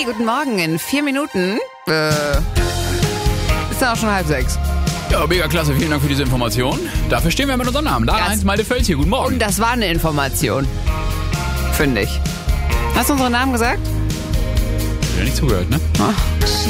Hey, guten Morgen. In 4 Minuten ist dann auch schon 5:30. Ja, mega klasse. Vielen Dank für diese Information. Dafür stehen wir mit unserem Namen. Lara Heinz Malte Völz hier. Guten Morgen. Und das war eine Information. Finde ich. Hast du unseren Namen gesagt? Ja, nicht zugehört, ne? Ach.